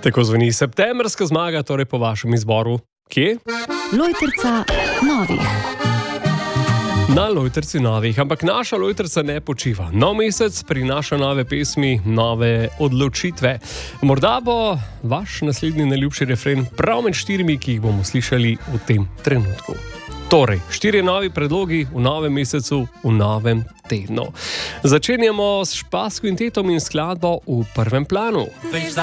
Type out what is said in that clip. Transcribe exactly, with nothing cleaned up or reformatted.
Tako zveni septembrska zmaga, torej po vašem izboru. Kje? Lojtrica novih. Na lojtrici novih, ampak naša lojtrica ne počiva. Nov mesec prinaša nove pesmi, nove odločitve. Morda bo vaš naslednji najljubši refren prav med štirimi, ki jih bomo slišali v tem trenutku. Torej, štirje novi predlogi v novem mesecu, v novem tednu. Začenjamo s Špas kvintetom in skladbo V prvem planu.